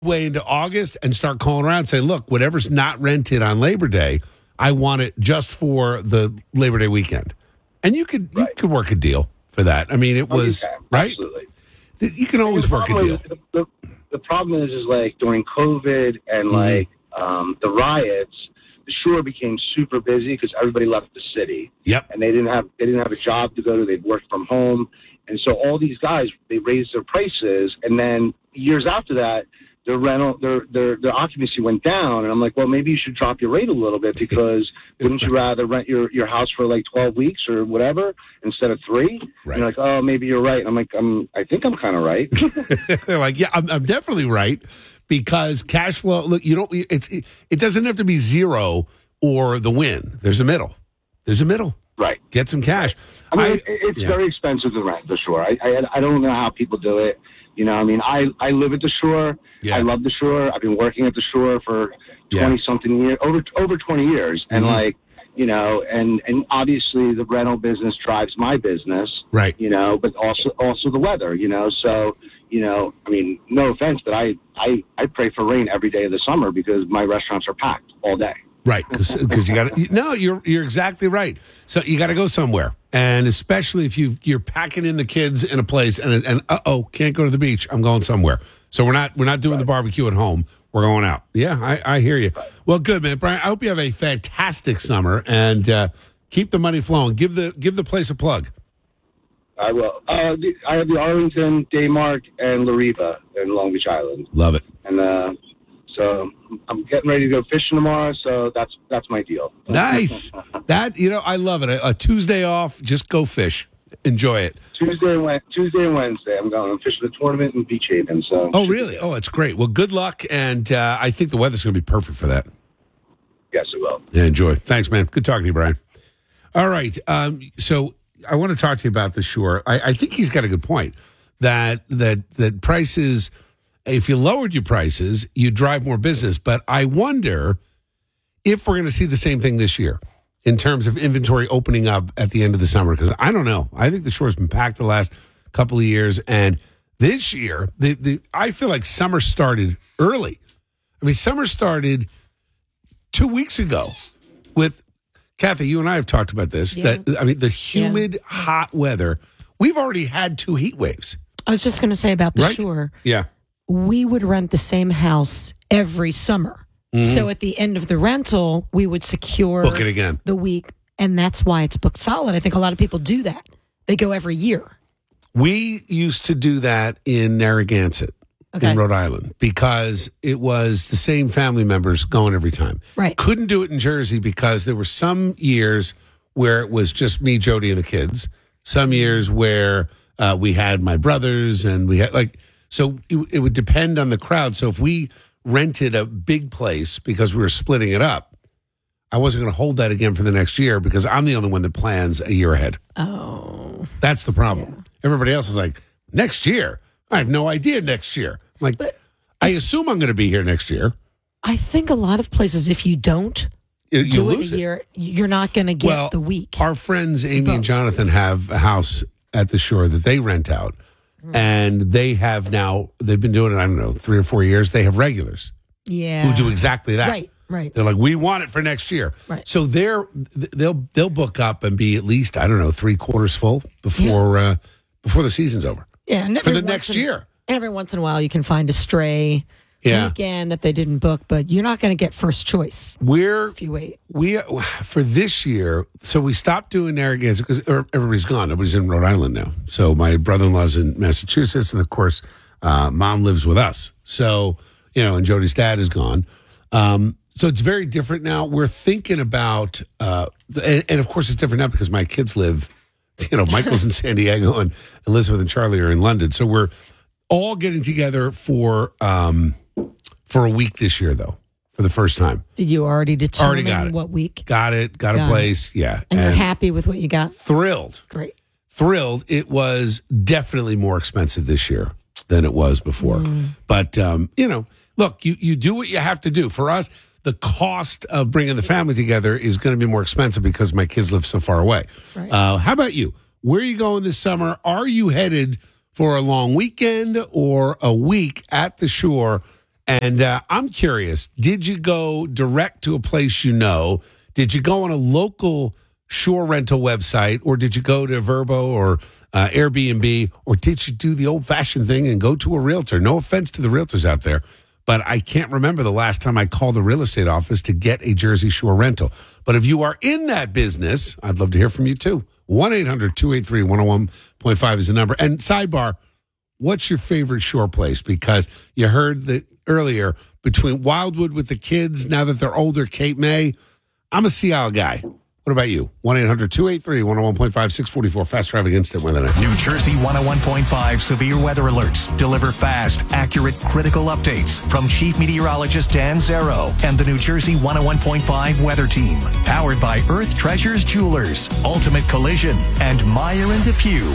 way into August and start calling around and say, look, whatever's not rented on Labor Day, I want it just for the Labor Day weekend. And you could work a deal for that. I mean, it was, right? Absolutely. You can always work a deal. The problem is like during COVID and like the riots, the shore became super busy because everybody left the city. Yep. And they didn't have a job to go to. They'd worked from home. And so all these guys, they raised their prices. And then years after that, their occupancy went down. And I'm like, well, maybe you should drop your rate a little bit because wouldn't you rather rent your house for like 12 weeks or whatever instead of 3? Right. You're like, oh, maybe you're right. And I'm like, I think I'm kind of right. They're like, yeah, I'm definitely right because cash flow. Look, it doesn't have to be zero or the win. There's a middle. Right. Get some cash. I mean, it's very expensive to rent the shore. I don't know how people do it. You know, I mean, I live at the shore. Yeah. I love the shore. I've been working at the shore for 20-something years, over 20 years. And like, you know, and obviously the rental business drives my business. Right. You know, but also the weather, you know. So, you know, I mean, no offense, but I pray for rain every day of the summer because my restaurants are packed all day. Right, because you got to. No, you're exactly right. So you got to go somewhere, and especially if you're packing in the kids in a place, and can't go to the beach. I'm going somewhere. So we're not doing the barbecue at home. We're going out. Yeah, I hear you. Right. Well, good man, Brian. I hope you have a fantastic summer and keep the money flowing. Give the place a plug. I will. I have the Arlington, Daymark, and Lariva in Long Beach Island. Love it. And so I'm getting ready to go fishing tomorrow, so that's my deal. Nice. I love it. A Tuesday off, just go fish. Enjoy it. Tuesday and Wednesday, I'm fishing a tournament in Beach Haven. So. Oh, really? Oh, it's great. Well, good luck, and I think the weather's going to be perfect for that. Yes, it will. Yeah, enjoy. Thanks, man. Good talking to you, Brian. All right. So I want to talk to you about the shore. I think he's got a good point that prices. If you lowered your prices, you'd drive more business. But I wonder if we're going to see the same thing this year in terms of inventory opening up at the end of the summer. Because I don't know. I think the shore's been packed the last couple of years. And this year, I feel like summer started early. I mean, summer started 2 weeks ago with, Kathy, you and I have talked about this. Yeah. The humid, hot weather. We've already had 2 heat waves. I was just going to say about the shore. Yeah. We would rent the same house every summer. Mm-hmm. So at the end of the rental, we would secure book it again. The week. And that's why it's booked solid. I think a lot of people do that. They go every year. We used to do that in Narragansett in Rhode Island because it was the same family members going every time. Right. Couldn't do it in Jersey because there were some years where it was just me, Jody, and the kids. Some years where we had my brothers and we had so it would depend on the crowd. So if we rented a big place because we were splitting it up, I wasn't going to hold that again for the next year because I'm the only one that plans a year ahead. Oh. That's the problem. Yeah. Everybody else is like, next year? I have no idea next year. I'm like, I assume I'm going to be here next year. I think a lot of places, if you don't do it a year, you're not going to get the week. Our friends Amy and Jonathan have a house at the shore that they rent out. And they've been doing it, I don't know, 3 or 4 years. They have regulars who do exactly that. Right. They're like, we want it for next year. Right. So they'll book up and be at least, I don't know, 3/4 full before the season's over. Yeah. And for the next year. Every once in a while you can find a stray weekend that they didn't book, but you're not going to get first choice if you wait. For this year, so we stopped doing Narragansett because everybody's gone. Nobody's in Rhode Island now. So my brother-in-law's in Massachusetts, and of course, Mom lives with us. So, and Jody's dad is gone. So it's very different now. We're thinking about, and of course it's different now because my kids live, Michael's in San Diego and Elizabeth and Charlie are in London. So we're all getting together for a week this year, though, for the first time. Did you already determine what week? Got it. Got a place. Yeah. And you're happy with what you got? Thrilled. Great. Thrilled. It was definitely more expensive this year than it was before. But, look, you do what you have to do. For us, the cost of bringing the family together is going to be more expensive because my kids live so far away. Right. How about you? Where are you going this summer? Are you headed for a long weekend or a week at the shore? And I'm curious, did you go direct to a place you know? Did you go on a local shore rental website, or did you go to Vrbo or Airbnb, or did you do the old-fashioned thing and go to a realtor? No offense to the realtors out there, but I can't remember the last time I called a real estate office to get a Jersey Shore rental. But if you are in that business, I'd love to hear from you too. 1-800-283-101.5 is the number. And sidebar, what's your favorite shore place? Because you heard that earlier, between Wildwood with the kids, now that they're older, Cape May, I'm a Sea Isle guy. What about you? 1-800-283-101.5, 644, Fast Traffic Instant Weather. New Jersey 101.5 severe weather alerts deliver fast, accurate, critical updates from Chief Meteorologist Dan Zero and the New Jersey 101.5 weather team. Powered by Earth Treasures Jewelers, Ultimate Collision, and Meyer and DePue.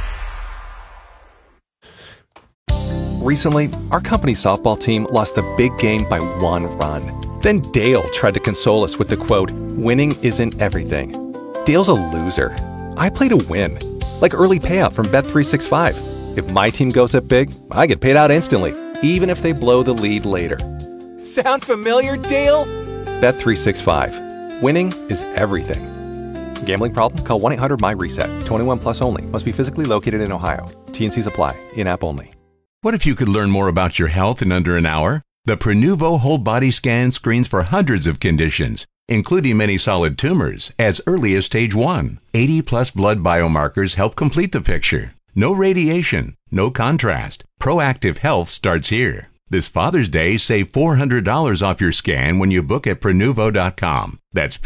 Recently, our company softball team lost the big game by 1 run. Then Dale tried to console us with the quote, "Winning isn't everything." Dale's a loser. I play to win. Like early payout from Bet365. If my team goes up big, I get paid out instantly, even if they blow the lead later. Sound familiar, Dale? Bet365. Winning is everything. Gambling problem? Call 1-800-MY-RESET. 21 plus only. Must be physically located in Ohio. T&Cs apply. In-app only. What if you could learn more about your health in under an hour? The Prenuvo Whole Body Scan screens for hundreds of conditions, including many solid tumors, as early as stage 1. 80-plus blood biomarkers help complete the picture. No radiation, no contrast. Proactive health starts here. This Father's Day, save $400 off your scan when you book at Prenuvo.com. That's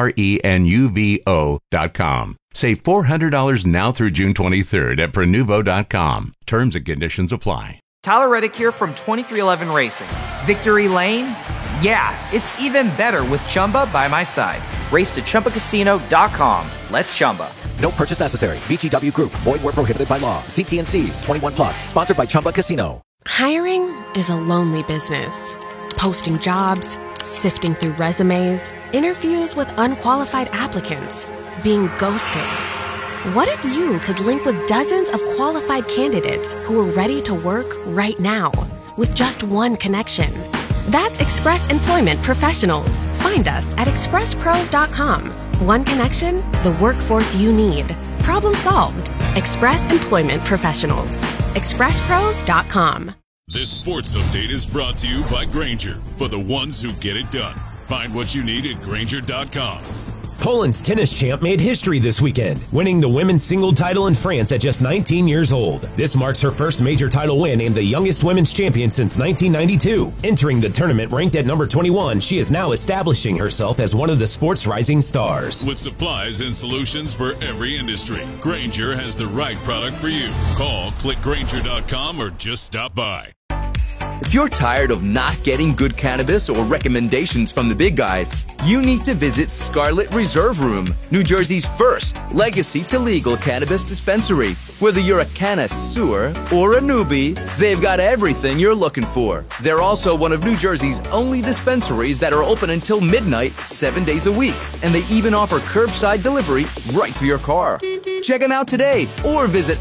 Prenuvo.com. Save $400 now through June 23rd at Prenuvo.com. Terms and conditions apply. Tyler Reddick here from 2311 Racing. Victory Lane? Yeah, it's even better with Chumba by my side. Race to ChumbaCasino.com. Let's Chumba. No purchase necessary. VGW Group. Void where prohibited by law. See T&Cs. 21 plus. Sponsored by Chumba Casino. Hiring is a lonely business. Posting jobs, sifting through resumes, interviews with unqualified applicants, being ghosted. What if you could link with dozens of qualified candidates who are ready to work right now with just one connection? That's Express Employment Professionals. Find us at expresspros.com. One connection, the workforce you need. Problem solved. Express Employment Professionals. expresspros.com. This sports update is brought to you by Grainger, for the ones who get it done. Find what you need at Grainger.com. Poland's tennis champ made history this weekend, winning the women's single title in France at just 19 years old. This marks her first major title win and the youngest women's champion since 1992. Entering the tournament ranked at number 21, she is now establishing herself as one of the sport's rising stars. With supplies and solutions for every industry, Grainger has the right product for you. Call, click Grainger.com, or just stop by. If you're tired of not getting good cannabis or recommendations from the big guys, you need to visit Scarlet Reserve Room, New Jersey's first legacy to legal cannabis dispensary. Whether you're a connoisseur or a newbie, they've got everything you're looking for. They're also one of New Jersey's only dispensaries that are open until midnight, 7 days a week. And they even offer curbside delivery right to your car. Check them out today or visit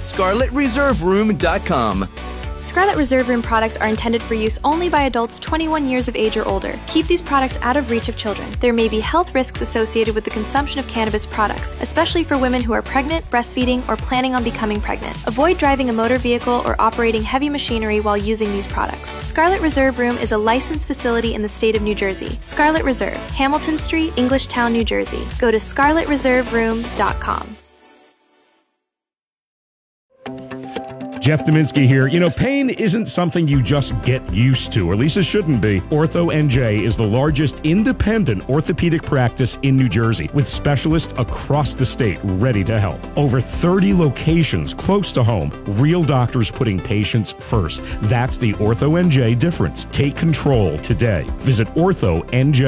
ScarletReserveRoom.com. Scarlet Reserve Room products are intended for use only by adults 21 years of age or older. Keep these products out of reach of children. There may be health risks associated with the consumption of cannabis products, especially for women who are pregnant, breastfeeding, or planning on becoming pregnant. Avoid driving a motor vehicle or operating heavy machinery while using these products. Scarlet Reserve Room is a licensed facility in the state of New Jersey. Scarlet Reserve, Hamilton Street, Englishtown, New Jersey. Go to ScarletReserveRoom.com. Jeff Dominski here. You know, pain isn't something you just get used to, or at least it shouldn't be. Ortho NJ is the largest independent orthopedic practice in New Jersey, with specialists across the state ready to help. Over 30 locations close to home, real doctors putting patients first. That's the Ortho NJ difference. Take control today. Visit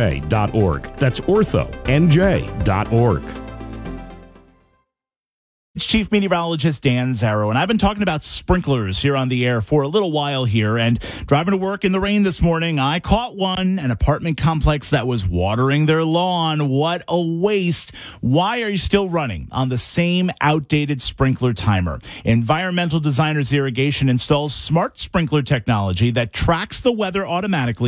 orthonj.org. That's orthonj.org. It's Chief Meteorologist Dan Zarrow, and I've been talking about sprinklers here on the air for a little while here, and driving to work in the rain this morning, I caught an apartment complex that was watering their lawn. What a waste. Why are you still running on the same outdated sprinkler timer? Environmental Designers Irrigation installs smart sprinkler technology that tracks the weather automatically